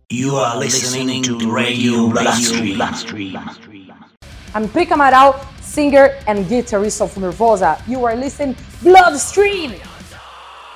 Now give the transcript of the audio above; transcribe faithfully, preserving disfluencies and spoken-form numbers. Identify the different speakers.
Speaker 1: You are listening to Radio Bloodstream.
Speaker 2: I'm Pika Amaral, singer and guitarist of Nervosa. You are listening Bloodstream.